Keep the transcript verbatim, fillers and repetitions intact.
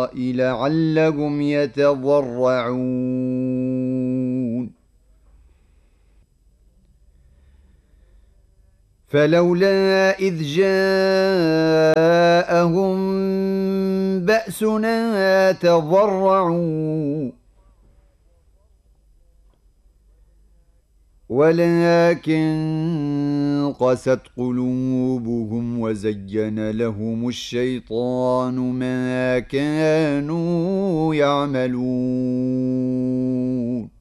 لعلهم يتضرعون فلولا إذ جاءهم بأسنا تضرعوا ولكن قست قلوبهم وزين لهم الشيطان ما كانوا يعملون